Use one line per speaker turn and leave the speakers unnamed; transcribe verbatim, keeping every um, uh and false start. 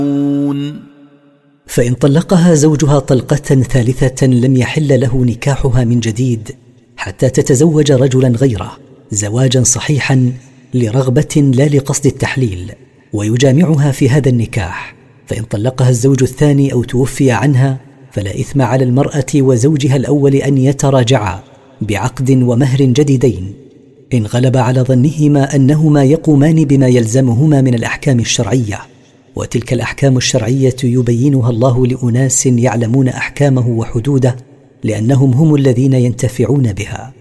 فإن طلقها زوجها طلقة ثالثة لم يحل له نكاحها من جديد حتى تتزوج رجلا غيره زواجا صحيحا لرغبة لا لقصد التحليل، ويجامعها في هذا النكاح. فإن طلقها الزوج الثاني أو توفي عنها فلا إثم على المرأة وزوجها الأول أن يتراجعا بعقد ومهر جديدين إن غلب على ظنهما أنهما يقومان بما يلزمهما من الأحكام الشرعية، وتلك الأحكام الشرعية يبينها الله لأناس يعلمون أحكامه وحدوده، لأنهم هم الذين ينتفعون بها.